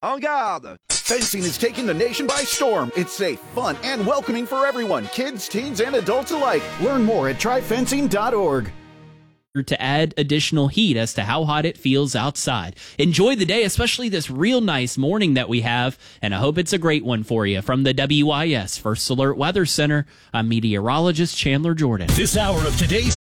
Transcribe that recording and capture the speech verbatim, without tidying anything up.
En garde! Fencing is taking the nation by storm. It's safe, fun, and welcoming for everyone, kids, teens, and adults alike. Learn more at try fencing dot org. To add additional heat as to how hot it feels outside. Enjoy the day, especially this real nice morning that we have, and I hope it's a great one for you. From the W I S First Alert Weather Center, I'm meteorologist Chandler Jordan. This hour of today's